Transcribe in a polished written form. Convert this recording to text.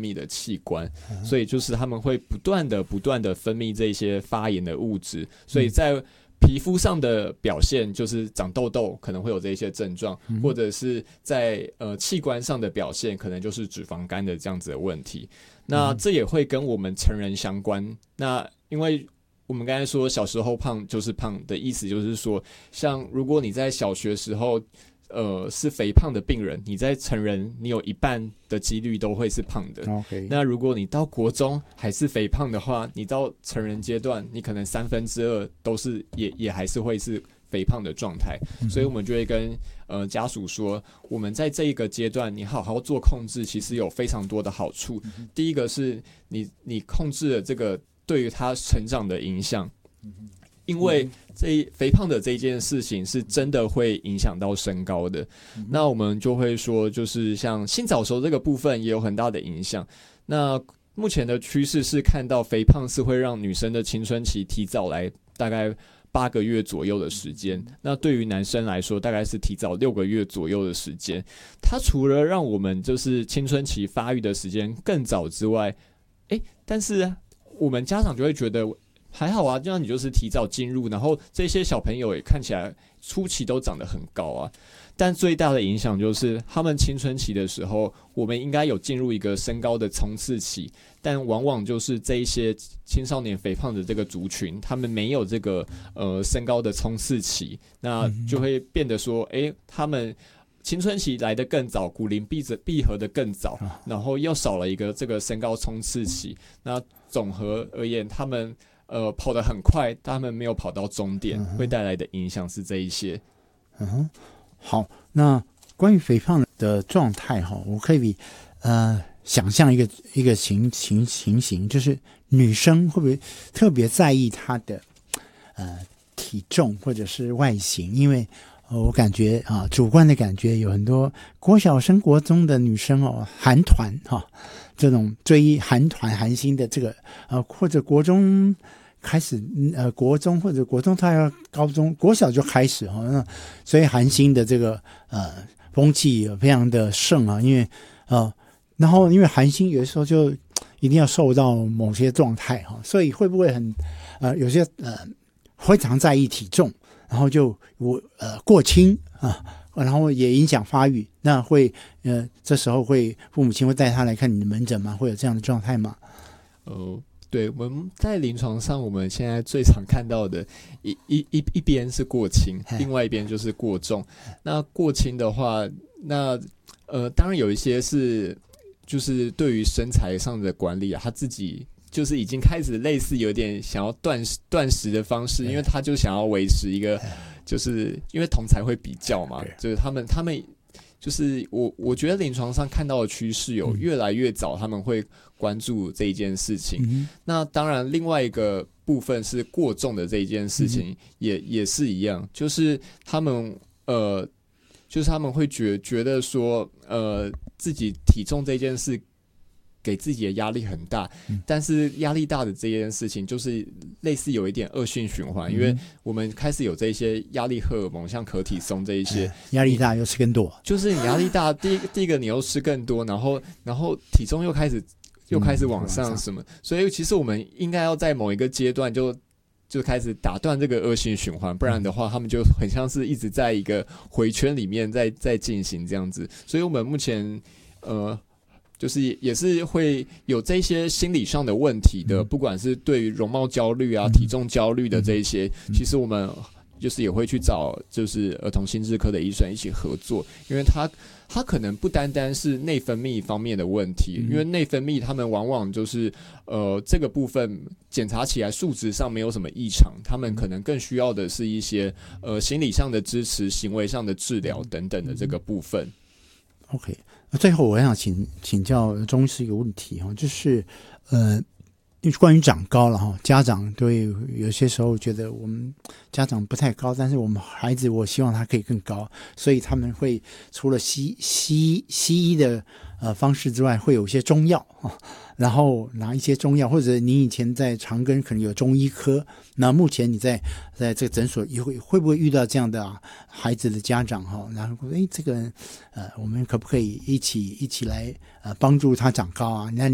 泌的器官，所以就是他们会不断的分泌这些发炎的物质，所以在皮肤上的表现就是长痘痘，可能会有这些症状，或者是在器官上的表现，可能就是脂肪肝的这样子的问题。那这也会跟我们成人相关。那因为我们刚才说小时候胖就是胖的意思，就是说，像如果你在小学时候是肥胖的病人，你在成人你有一半的几率都会是胖的。 Okay. 那如果你到国中还是肥胖的话，你到成人阶段，你可能2/3都是也还是会是肥胖的状态。所以我们就会跟家属说，我们在这一个阶段，你好好做控制，其实有非常多的好处。第一个是你控制了这个对于他成长的影响。因为肥胖的这一件事情是真的会影响到身高的，那我们就会说，就是像性早熟这个部分也有很大的影响。那目前的趋势是看到肥胖是会让女生的青春期提早来大概8个月左右的时间，那对于男生来说大概是提早6个月左右的时间。它除了让我们就是青春期发育的时间更早之外，但是我们家长就会觉得还好啊，这样你就是提早进入，然后这些小朋友也看起来初期都长得很高啊。但最大的影响就是他们青春期的时候，我们应该有进入一个身高的冲刺期，但往往就是这一些青少年肥胖的这个族群，他们没有这个身高的冲刺期，那就会变得说，他们青春期来得更早，骨龄闭合的更早，然后又少了一个这个身高冲刺期，那总和而言，他们跑得很快，但他们没有跑到终点，会带来的影响是这一些。 好，那关于肥胖的状态哈，我可以想象一个情形，就是女生会不会特别在意她的体重或者是外形？因为我感觉主观的感觉有很多国小生国中的女生韩团这种追韩团韩星的这个或者国中开始国中或者国中他要高中国小就开始所以韩星的这个风气非常的盛因为然后因为韩星有的时候就一定要受到某些状态所以会不会很有些非常在意体重，然后就过轻然后也影响发育，那会这时候会父母亲会带他来看你的门诊吗？会有这样的状态吗？ 对，我们在临床上，我们现在最常看到的一边是过轻，另外一边就是过重。那过轻的话，那当然有一些是就是对于身材上的管理他自己就是已经开始类似有点想要断食的方式，因为他就想要维持一个，就是因为同才会比较嘛，就是他们就是我觉得临床上看到的趋势有越来越早，他们会关注这一件事情。那当然，另外一个部分是过重的这一件事情，也是一样，就是他们就是他们会觉得说自己体重这件事给自己的压力很大，但是压力大的这件事情就是类似有一点恶性循环，因为我们开始有这些压力荷尔蒙，像可体松这一些， 压力大又吃更多， 就是你压力大，第一个你又吃更多，然后体重又开始往上什么，所以其实我们应该要在某一个阶段就开始打断这个恶性循环，不然的话他们就很像是一直在一个回圈里面在进行这样子。所以我们目前就是也是会有这些心理上的问题的，不管是对于容貌焦虑体重焦虑的这一些，其实我们就是也会去找就是儿童心智科的医生一起合作，因为他可能不单单是内分泌方面的问题，因为内分泌他们往往就是这个部分检查起来数值上没有什么异常，他们可能更需要的是一些心理上的支持、行为上的治疗等等的这个部分。 OK， 最后我想请教钟医师一个问题就是关于长高了家长对有些时候觉得我们家长不太高，但是我们孩子我希望他可以更高，所以他们会除了西医的方式之外，会有一些中药然后拿一些中药，或者你以前在长庚可能有中医科，那目前你在这个诊所会不会遇到这样的孩子的家长然后这个我们可不可以一起来帮助他长高那